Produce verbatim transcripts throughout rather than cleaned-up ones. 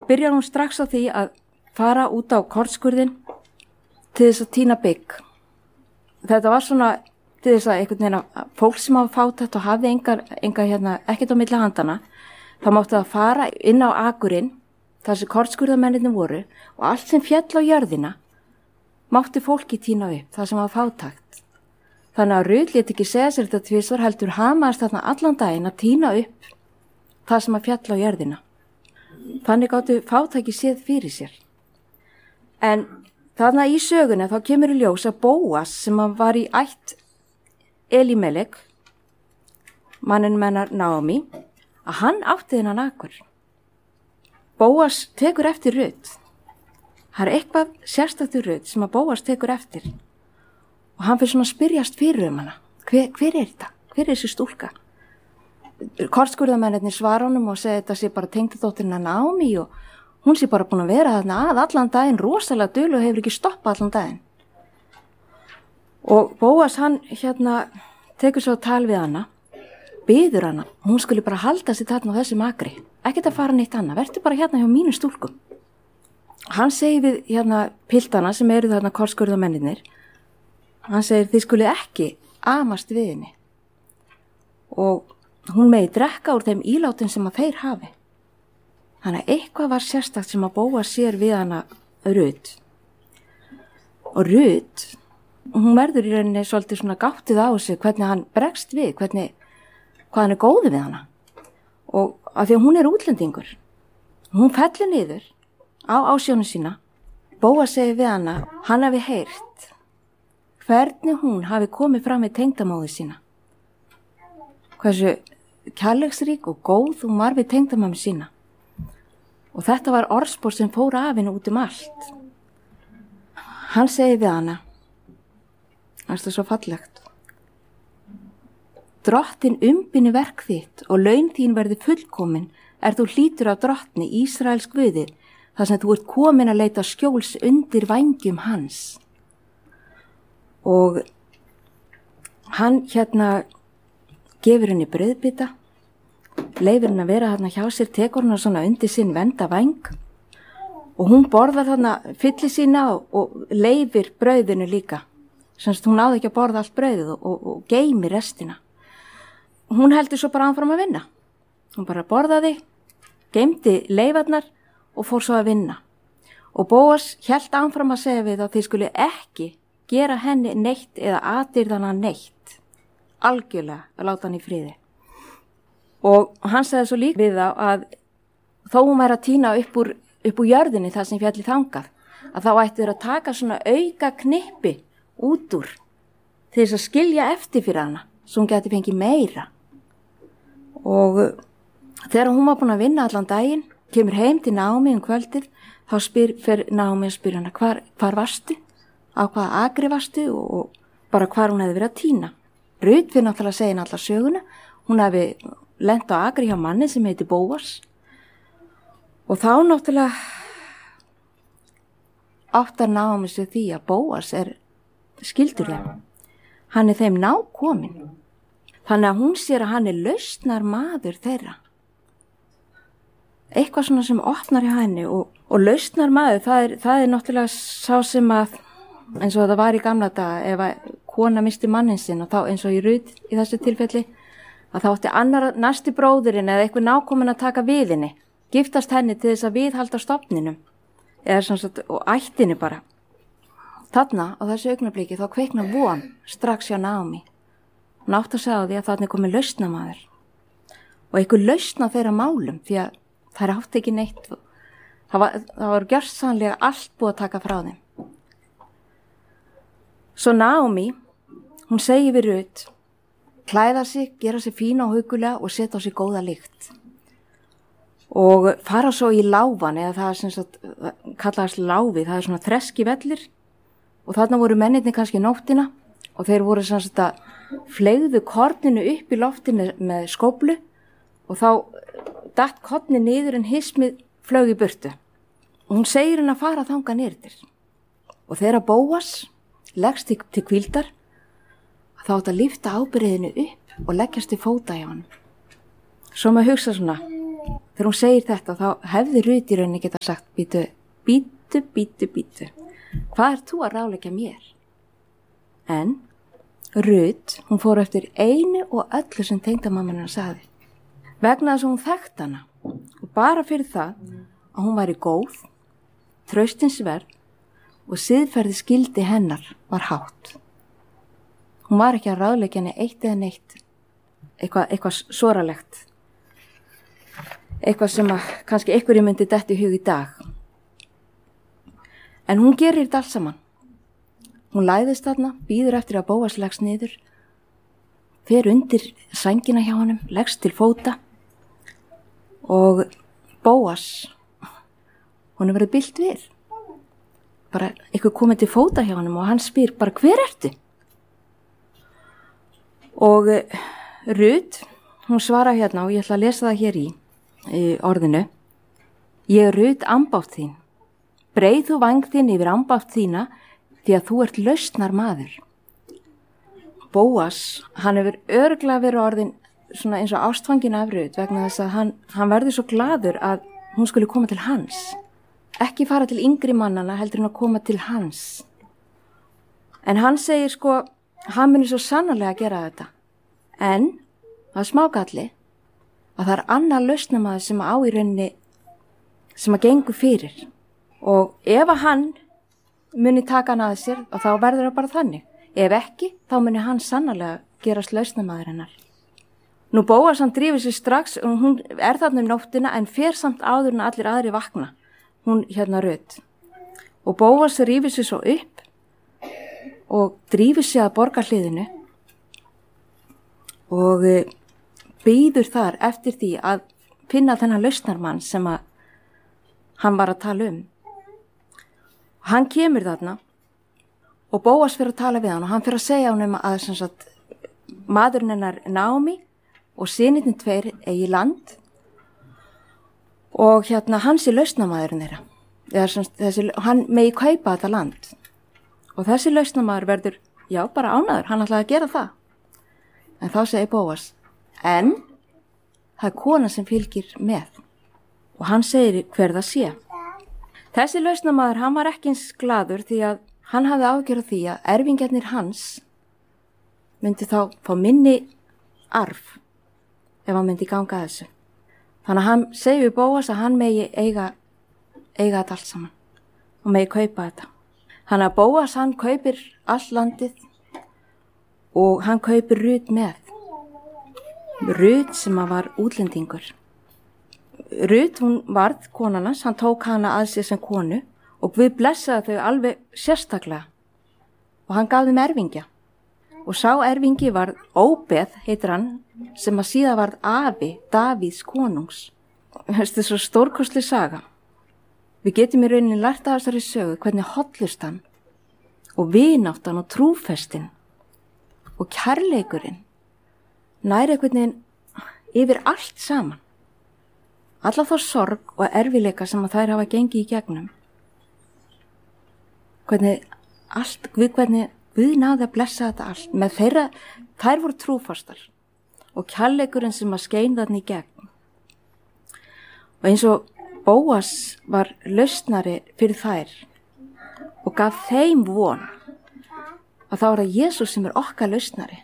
byrjar hún strax á því að fara út á kornskurðin til þess að tína bygg. Þetta var svona til þess að einhvern veginn að fólk sem hafa fátækt og hafði engar, engar hérna, ekkert á milli handana, þá máttu það fara inn á akurinn, þar sem kornskurðamennirnir voru, og allt sem féll á jörðina mátti fólki tína upp, það sem var fátækt. Þannig að Rut lét ekki segja sér þetta tvisvar, heldur hamaðist þarna allan daginn að tína upp það sem að fjall á jörðina. Þannig gáttu fátæki séð fyrir sér. En þarna í sögunni þá kemur í ljós að Bóas sem var í ætt Elimelek, manninn mennar Naomi, að hann átti þennan akur. Bóas tekur eftir Rut. Það er eitthvað sérstættur Rut sem að Bóas tekur eftir. Og hann fyrir svona að spyrjast fyrir um hana. Hver, hver er þetta? Hver er þessi stúlka? Kortskurðamennirnir svara honum og segja þetta sé bara tengdadóttirina Naomi og hún sé bara búin að vera þarna að allan daginn, rosalega dul og hefur ekki stoppað allan daginn. Og Bóas hann hérna tekur svo tal við hana, biður hana, hún skulle bara halda sig þarna á þessum akri, ekkert að fara neitt annað, verður bara hérna hjá mínu stúlkum. Hann segir við hérna piltana sem eru þarna kortskurðamennirnir, hann segir þið skuli ekki amast við henni og hún megi drekka úr þeim ílátum sem að þeir hafi. Þannig að eitthvað var sérstakt sem að Bóas sér við hana Rut. Og Rut, hún verður í rauninni svolítið svona gáttið á sig hvernig hann bregst við, hvernig, hvað hann er góði við hana. Og af því að hún er útlendingur. Hún fellir niður á ásjónu sína. Bóas segir við hana, hann hafi heyrt hvernig hún hafi komið fram við tengdamóðu sína. Hversu kærleiksrík og góð hún var við tengdamömmu sína. Og þetta var orðspor sem fór af henni út um allt. Hann segir við hana, það er svo fallegt. Drottin umbini verk þitt og laun þín verði fullkomin er þú hlýtur af drottni Ísraels guðir þar sem þú ert komin að leita skjóls undir vængjum hans. Og hann hérna gefur henni brauðbita, leifir henni að vera þarna hjá sér, tekur henni svona undir sinn vernda væng og hún borðar þarna fylli sína og, og leifir brauðinu líka. Semst hún náði ekki að borða allt brauðið og, og, og geymir restina. Hún heldur svo bara áfram að vinna. Hún bara borðaði, geymdi leifarnar og fór svo að vinna. Og Bóas hélt áfram að segja við að þið skuli ekki gera henni neitt eða atirðana neitt. Algjörlega að láta hann í friði. Og hann sagði svo líka við þá að þó hún væri að tína upp úr, upp úr jörðinni það sem fjalli þangað, að þá ætti þeir að taka svona auka knippi út úr til þess að skilja eftir fyrir hana, svo hún geti fengið meira. Og þegar hún var búin að vinna allan daginn, kemur heim til Naomi um kvöldið, þá spyr, fer Naomi að spyrja hana, hvar, hvar varstu? Á hvaða agri varstu? Og, og bara hvar hún hefði verið að tína. Rut fyrir náttúrulega að segja henni alla söguna, hún hefði lent á agri hjá manni sem heiti Bóas. Og þá náttúrulega áttar Naomi sig því að Bóas er skildur þeim. Hann er þeim nákominn. Þannig að hún sér að hann er lausnar maður þeirra. Eitthvað svona sem opnar hjá henni og, og lausnar maður, það er, það er náttúrulega sá sem að, eins og það var í gamla daga, ef að kona misti mannin sinn og þá eins og í Rut í þessu tilfelli, að þá átti annar næsti bróðurinn eða eitthvað nákominn að taka við henni, giftast henni til þess að viðhalda stofninum, eða svona svona, og ættinni bara. Þarna á þessu augnabliki þá kveiknar von strax hjá Naomi. Hún átti að segja á því að þarna er komið lausnamaður og eitthvað lausna þeirra málum því að þær átti ekki neitt. Það var, það var gjörsamlega allt búið að taka frá þeim. Svo Naomi, hún segir við Rut, klæða sig, gera sig fína og hugulega og setja á sig góða lykt. Og fara svo í láfan, eða það er sem sagt, kallaðast láfi, það er svona þreski vellir og þarna voru mennirni kannski nóttina og þeir voru sem sagt að fleygðu korninu upp í loftinu með skóflu og þá datt kornið niður en hismið flög í burtu. Og hún segir henni að fara þangað niður. Og þegar Bóas leggst til, til hvíldar, þá átt að lyfta ábyrgðinu upp og leggjast til fóta hjá hann. Svo maður hugsa svona, þegar hún segir þetta þá hefði Rut í rauninni geta sagt bítu, bítu, bítu, bítu. Hvað er þú að ráðleggja mér? En Rut, hún fór eftir einu og öllu sem tengdamamma hennar sagði. Vegna þess að hún þekkt hana og bara fyrir það að hún væri góð, traustinsverð og siðferði skildi hennar var hátt. Hún var ekki að ráðleggja henni eitt eða neitt, eitthvað, eitthvað soralegt, eitthvað sem að kannski einhverju myndi detti í hug í dag. En hún gerir þetta allt saman. Hún læðist þarna, býður eftir að Bóas leggst niður, fer undir sængina hjá honum, leggst til fóta og Bóas, hún er verið bilt við. Bara eitthvað komið til fóta hjá honum og hann spyr bara hver ertu? Og Rut, hún svara hérna og ég ætla að lesa það hér í, í orðinu. Ég er Rut ambátt þín. Breið þú væng þinn yfir ambátt þína því að þú ert lausnar maður. Bóas, hann hefur örugglega verið orðin svona eins og ástfangin af Rut vegna þess að hann, hann verður svo gladur að hún skuli koma til hans. Ekki fara til yngri mannana heldur en að koma til hans. En hann segir sko, hann munir svo sannarlega að gera þetta. En það er smágalli að það er annar lausnamaður sem á í rauninni sem að gengur fyrir. Og ef að hann muni taka hann að sér og þá verður það bara þannig. Ef ekki, þá muni hann sannarlega gerast lausnamaður hennar. Nú Bóas hann drífur sér strax og hún er þarna um nóttina en fer samt áður en allir aðri vakna. Hún hérna Rut. Og Bóas rífur sér svo upp og drífur sér að borgarhliðinu og býður þar eftir því að finna þennan lausnarmann sem að hann var að tala um. Hann kemur þarna og Bóas fyrir að tala við hann og hann fyrir að segja hann um að sem sagt, maðurinn hennar Naomi og synirnir tveir eigi land og hérna hans er lausnamaðurinn þeirra. Sem, þessi, hann megi kaupa þetta land og þessi lausnamaður verður, já bara ánæður, hann ætlaði að gera það. En þá segir Bóas, en það er kona sem fylgir með og hann segir hver það sé. Þessi lausnamaður, hann var ekki eins gladur því að hann hafði ágjörð því að erfingjarnir hans myndi þá fá minni arf ef hann myndi ganga þessu. Þannig að hann segir við Bóas að hann megi eiga, eiga þetta allt saman og megi kaupa þetta. Þannig að Bóas hann kaupir allt landið og hann kaupir Rut með. Rut sem að var útlendingur. Rut, hún varð konarnas, hann tók hana að sér sem konu og Guð blessaði þau alveg sérstaklega og hann gaf þeim erfingja. Og sá erfingi var Óbeð, heitir hann, sem að síðan varð afi Davíðs konungs. Þetta er svo stórkostleg saga. Við getum í rauninni lært af þessari sögu hvernig hollustan og vináttan og trúfestin og kærleikurinn næri einhvern veginn yfir allt saman. Alla þá sorg og erfileika sem að þær hafa gengið í gegnum. Hvernig allt, við hvernig Guð náði að blessa þetta allt. Með þeirra, þær voru trúfastar og kærleikurinn sem að skein þarna í gegn. Og eins og Bóas var lausnari fyrir þær og gaf þeim von að þá er það Jesús sem er okkar lausnari.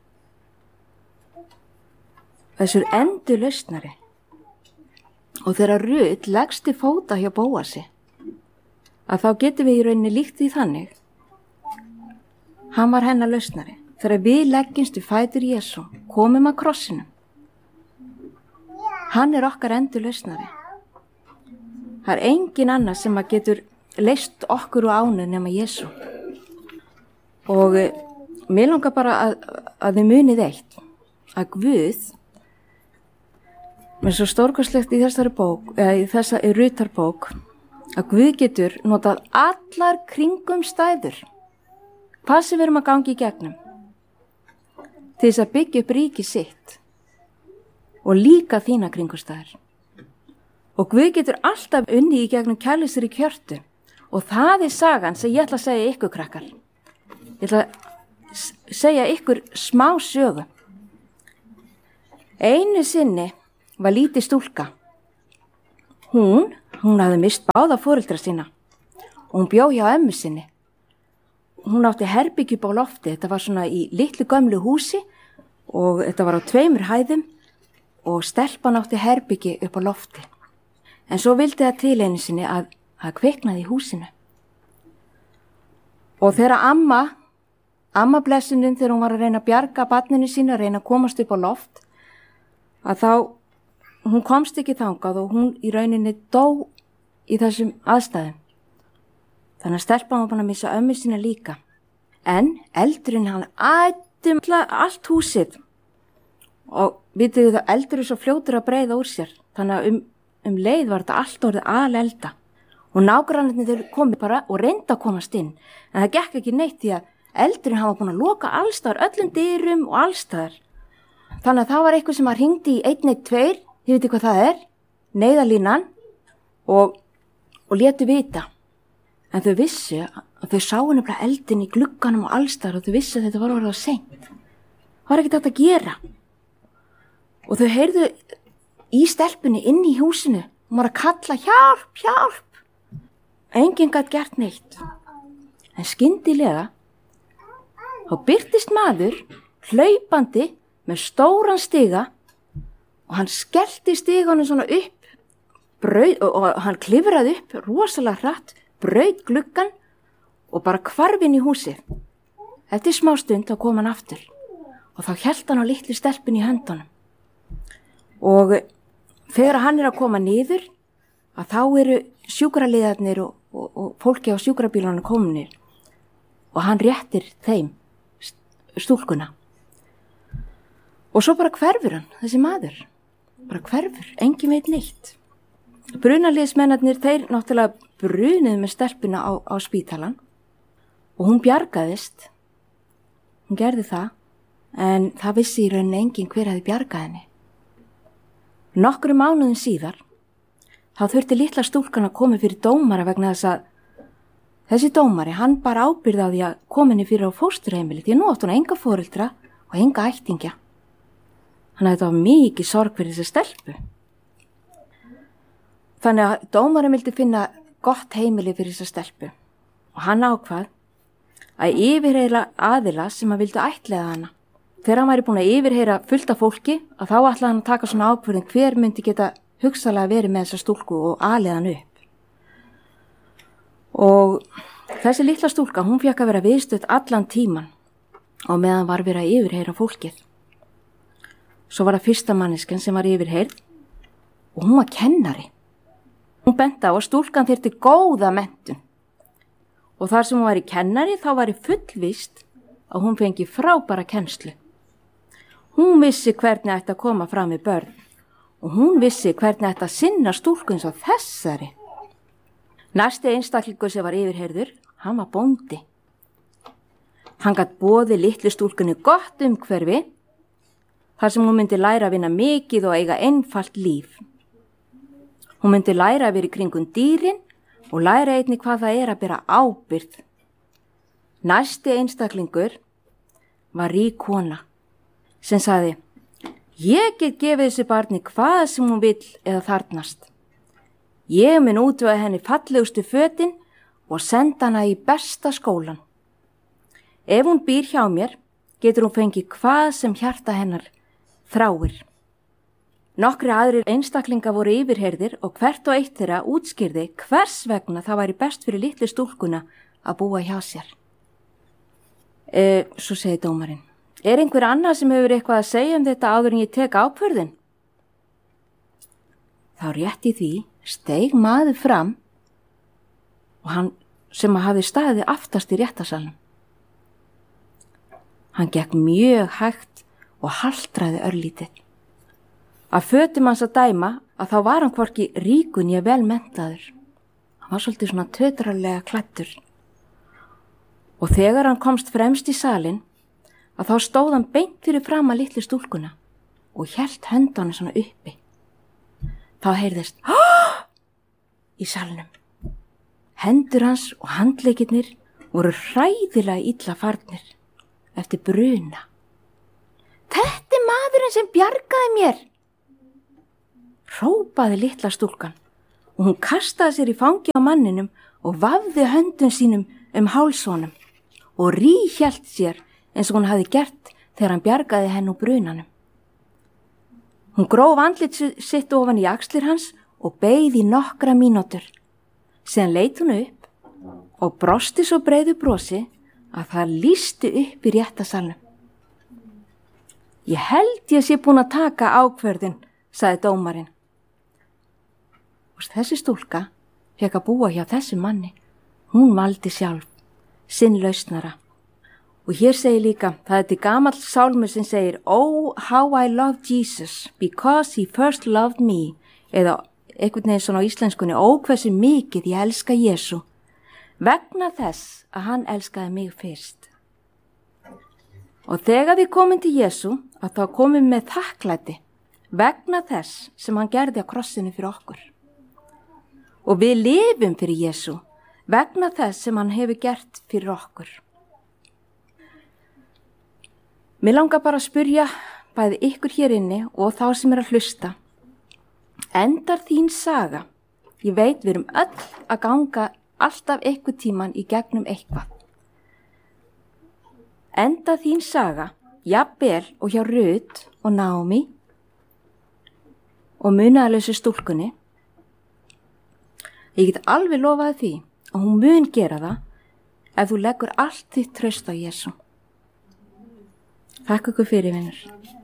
Þessur endur lausnari. Og þegar Rut leggst til fóta hjá Bóasi, að þá getum við í rauninni líkt því þannig. Hann var hennar lausnari. Þegar við leggjumst við fætur Jesú, komum að krossinum. Hann er okkar endur lausnari. Það er engin annar sem að getur leist okkur úr ánu nema Jesú. Og e, mér langar bara að, að þið munið eitt, að Guð, með svo stórkostlegt í þessari bók, eða í þessari Rutarbók, að Guð getur notað allar kringum stæður, hvað sem við erum að gangi í gegnum, til þess að byggja upp ríki sitt og líka þína kringumstæður. Og Guð getur alltaf unni í gegnum kærleysir í kjörtu og það er sagan sem ég ætla að segja ykkur krakkar. Ég ætla að segja ykkur smá sögu. Einu sinni var lítið stúlka, Hún, hún hafði mist báða foreldra sína og hún bjó hjá ömmu sinni. Hún átti herbergi upp á lofti, þetta var svona í litlu gömlu húsi og þetta var á tveimur hæðum og stelpan átti herbergi upp á lofti. En svo vildi það til einu sinni að það kviknaði í húsinu. Og þegar amma, amma blessunin þegar hún var að reyna að bjarga barninu sínu, að reyna að komast upp á loft, að þá, hún komst ekki þangað og hún í rauninni dó í þessum aðstæðum. Þannig að stelpan var búin að missa ömmu sína líka. En eldurinn hann ætti allt húsið og vitið það, eldur er svo fljótur að breiða úr sér. Þannig að um, um leið var þetta allt orðið alelda. Og nágrannarnir þeir komið bara og reynda að komast inn. En það gekk ekki neitt því að eldurinn hann var búin að loka allstaðar, öllum dyrum og allstaðar. Þannig að það var eitthvað sem að hringdi í einn eitt tveir, þið veitir hvað það er, neyðarlínan og, og létu vita. En þau vissu að þau sáu nefnilega eldin í glugganum og allstaðar og þau vissu að þetta var orðið á seint. Það var ekkert hægt að gera. Og þau heyrðu í stelpunni inn í húsinu. Hún var að kalla hjálp, hjálp. Enginn gat gert neitt. En skyndilega þá birtist maður hlaupandi með stóran stiga og hann skellti stiganum svona upp braut, og, og hann klifraði upp rosalega hratt, braut gluggan og bara hvarf inn í húsið. Eftir smá stund þá kom hann aftur og þá hélt hann á litlu stelpun í höndunum. Og þegar hann er að koma niður að þá eru sjúkraliðarnir og, og, og fólki á sjúkrabílunum kominir og hann réttir þeim stúlkuna. Og svo bara hverfur hann, þessi maður. Bara hverfur, engin veit neitt. Brunaliðsmennarnir, þeir náttúrulega brunuðu með stelpuna á, á spítalan og hún bjargaðist. Hún gerði það, en það vissi í rauninni enginn hver hefði bjargað henni. Nokkrum mánuðin síðar, þá þurfti litla stúlkan að koma fyrir dómara vegna þess að þessi dómari, hann bara ábyrði á því að koma henni fyrir á fósturheimili því að nú átti hún enga foreldra og enga ættingja. Þannig að þetta var mikið sorg fyrir þessi stelpu. Þannig að dómarinn vildi finna gott heimili fyrir þessi stelpu og hann ákvað að yfirheyra aðila sem að vildu ættleiða hana. Þegar hann væri búin að yfirheyra fullt af fólki að þá ætlaði hann að taka svona ákvörðun hver myndi geta hugsalega verið með þessa stúlku og alið hann upp. Og þessi litla stúlka, hún fékk að vera viðstödd allan tíman og meðan var verið að yfirheyra fólkið. Svo var það fyrsta manneskjan sem var yfirheyrð og hún var kennari. Hún benti á að stúlkan þyrfti góða menntun og þar sem hún var í kennari þá var í fullvist að hún fengi frábæra kennslu. Hún vissi hvernig ætti að koma fram við börn og hún vissi hvernig ætti að sinna stúlku eins og þessari. Næsti einstaklingur sem var yfirheyrður, hann var bóndi. Hann gat boðið litlu stúlkunni gott umhverfi þar sem hún myndi læra að vinna mikið og eiga einfalt líf. Hún myndi læra að vera í kringum dýrin og læra einnig hvað það er að bera ábyrgð. Næsti einstaklingur var rík kona sem sagði, ég get gefið þessi barni hvað sem hún vill eða þarnast. Ég mun útvega henni fallegustu fötin og senda hana í besta skólan. Ef hún býr hjá mér, getur hún fengið hvað sem hjarta hennar þráir. Nokkri aðrir einstaklinga voru yfirheyrðir og hvert og eitt þeirra útskýrði hvers vegna það væri best fyrir litlu stúlkuna að búa hjá sér. E, svo segi dómarinn, er einhver annað sem hefur eitthvað að segja um þetta áður en ég tek ákvörðun? Þá rétt í því steig maður fram og hann sem að hafi staðið aftast í réttasalnum. Hann gekk mjög hægt og haltraði örlítið. Að fötum hans að dæma að þá var hann hvorki ríkur né vel menntaður. Hann var svolítið svona tötralega klæddur. Og þegar hann komst fremst í salin að þá stóð hann beint fyrir fram að litlu stúlkuna og hélt höndunum svona uppi. Þá heyrðist Há! Í salnum. Hendur hans og handleikirnir voru hræðilega illa farnir eftir bruna. Þetta er maðurinn sem bjargaði mér, hrópaði litla stúlkan og hún kastaði sér í fangi á manninum og vafði höndum sínum um hálsonum og ríhjalt sér eins og hún hafði gert þegar hann bjargaði henn úr brunanum. Hún gróf andlit sitt ofan í axlir hans og beið í nokkra mínútur. Síðan leit hún upp og brosti svo breiðu brosi að það lýsti upp í réttasalnum. Ég held ég sé búin að taka ákvörðun, sagði dómarinn. Og þessi stúlka fékk að búa hjá þessi manni. Hún valdi sjálf, sinn lausnara. Og hér segir líka, það er til gamall sálmur sem segir Oh, how I love Jesus, because he first loved me. Eða einhvern veginn svona á íslenskunni, ó hversu mikið ég elska Jesú. Vegna þess að hann elskaði mig fyrst. Og þegar við komum til Jesú, að þá komum með þakklæti vegna þess sem hann gerði á krossinu fyrir okkur. Og við lifum fyrir Jesú vegna þess sem hann hefur gert fyrir okkur. Mér langar bara að spyrja bæði ykkur hér inni og þá sem er að hlusta. Endar þín saga? Ég veit við erum öll að ganga alltaf einhver tíman í gegnum eitthvað. Enda þín saga, jafnvel og hjá Rut og Naomi og munaðarlausu stúlkunni. Ég get alveg lofaði því að hún mun gera það ef þú leggur allt þitt traust á Jesú. Þakka ykkur fyrir, vinur.